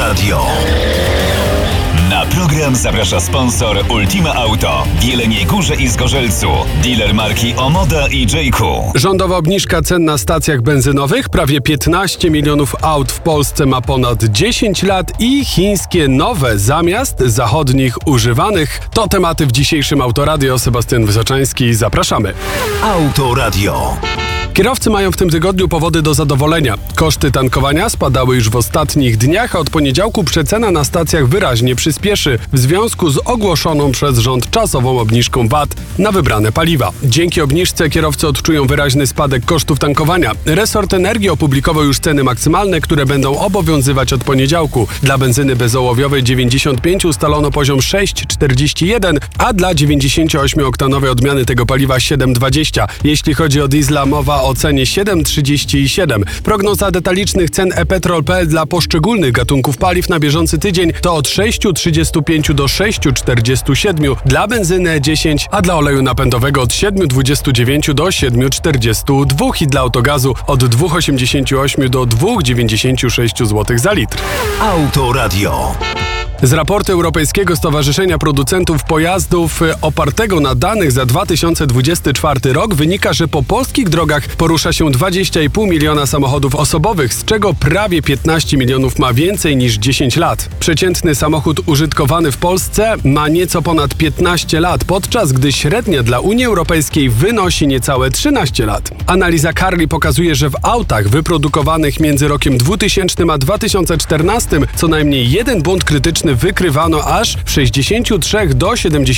Autoradio. Na program zaprasza sponsor Ultima Auto w Jeleniej Górze i Zgorzelcu. Dealer marki Omoda i J.Q. Rządowa obniżka cen na stacjach benzynowych, prawie 15 milionów aut w Polsce ma ponad 10 lat i chińskie nowe zamiast zachodnich używanych. To tematy w dzisiejszym Autoradio. Sebastian Wysoczański, zapraszamy. Autoradio. Kierowcy mają w tym tygodniu powody do zadowolenia. Koszty tankowania spadały już w ostatnich dniach, a od poniedziałku przecena na stacjach wyraźnie przyspieszy w związku z ogłoszoną przez rząd czasową obniżką VAT na wybrane paliwa. Dzięki obniżce kierowcy odczują wyraźny spadek kosztów tankowania. Resort Energii opublikował już ceny maksymalne, które będą obowiązywać od poniedziałku. Dla benzyny bezołowiowej 95 ustalono poziom 6,41, a dla 98-oktanowej odmiany tego paliwa 7,20. Jeśli chodzi o diesla, mowa o cenie 7,37. Prognoza detalicznych cen e-petrol.pl dla poszczególnych gatunków paliw na bieżący tydzień to od 6,35 do 6,47 dla benzyny E10, a dla oleju napędowego od 7,29 do 7,42 i dla autogazu od 2,88 do 2,96 zł za litr. Autoradio. Z raportu Europejskiego Stowarzyszenia Producentów Pojazdów opartego na danych za 2024 rok wynika, że po polskich drogach porusza się 20,5 miliona samochodów osobowych, z czego prawie 15 milionów ma więcej niż 10 lat. Przeciętny samochód użytkowany w Polsce ma nieco ponad 15 lat, podczas gdy średnia dla Unii Europejskiej wynosi niecałe 13 lat. Analiza Carli pokazuje, że w autach wyprodukowanych między rokiem 2000 a 2014 co najmniej jeden błąd krytyczny wykrywano aż w 63 do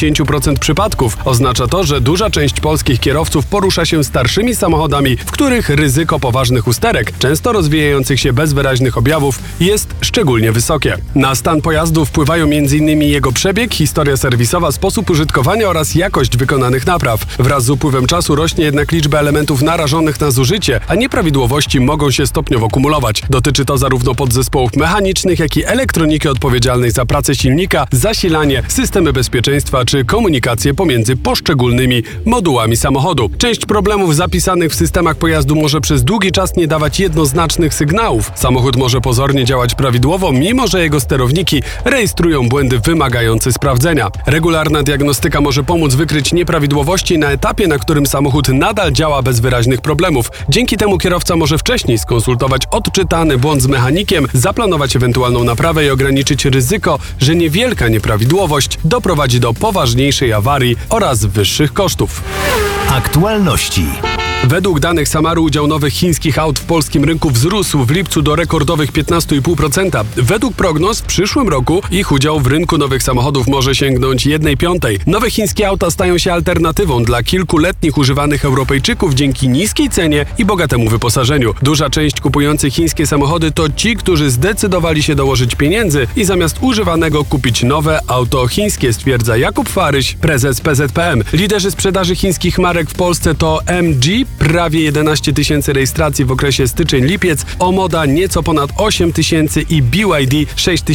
70% przypadków. Oznacza to, że duża część polskich kierowców porusza się starszymi samochodami, w których ryzyko poważnych usterek, często rozwijających się bez wyraźnych objawów, jest szczególnie wysokie. Na stan pojazdu wpływają m.in. jego przebieg, historia serwisowa, sposób użytkowania oraz jakość wykonanych napraw. Wraz z upływem czasu rośnie jednak liczba elementów narażonych na zużycie, a nieprawidłowości mogą się stopniowo kumulować. Dotyczy to zarówno podzespołów mechanicznych, jak i elektroniki odpowiedzialnej za pracę silnika, zasilanie, systemy bezpieczeństwa czy komunikację pomiędzy poszczególnymi modułami samochodu. Część problemów zapisanych w systemach pojazdu może przez długi czas nie dawać jednoznacznych sygnałów. Samochód może pozornie działać prawidłowo, mimo że jego sterowniki rejestrują błędy wymagające sprawdzenia. Regularna diagnostyka może pomóc wykryć nieprawidłowości na etapie, na którym samochód nadal działa bez wyraźnych problemów. Dzięki temu kierowca może wcześniej skonsultować odczytany błąd z mechanikiem, zaplanować ewentualną naprawę i ograniczyć ryzyko, że niewielka nieprawidłowość doprowadzi do poważniejszej awarii oraz wyższych kosztów. Aktualności. Według danych Samaru udział nowych chińskich aut w polskim rynku wzrósł w lipcu do rekordowych 15,5%. Według prognoz w przyszłym roku ich udział w rynku nowych samochodów może sięgnąć 1/5. Nowe chińskie auta stają się alternatywą dla kilkuletnich używanych Europejczyków dzięki niskiej cenie i bogatemu wyposażeniu. Duża część kupujących chińskie samochody to ci, którzy zdecydowali się dołożyć pieniędzy i zamiast używanego kupić nowe auto chińskie, stwierdza Jakub Faryś, prezes PZPM. Liderzy sprzedaży chińskich marek w Polsce to MG, prawie 11 tysięcy rejestracji w okresie styczeń-lipiec, Omoda nieco ponad 8 tysięcy i BYD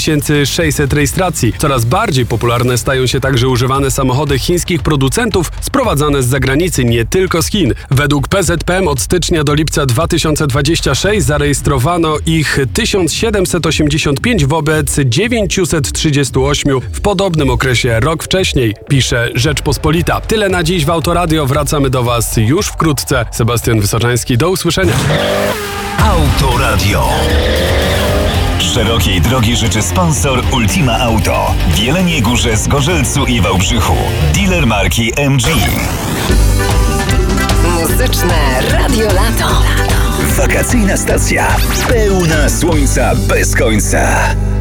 6600 rejestracji. Coraz bardziej popularne stają się także używane samochody chińskich producentów sprowadzane z zagranicy, nie tylko z Chin. Według PZPM od stycznia do lipca 2026 zarejestrowano ich 1785 wobec 938 w podobnym okresie rok wcześniej, pisze Rzeczpospolita. Tyle na dziś w Autoradio. Wracamy do Was już wkrótce. Sebastian Wysoczański, do usłyszenia. Autoradio. Szerokiej drogi życzy sponsor Ultima Auto w Jeleniej Górze, Zgorzelcu i Wałbrzychu. Dealer marki MG. Muzyczne Radio Lato. Wakacyjna stacja pełna słońca bez końca.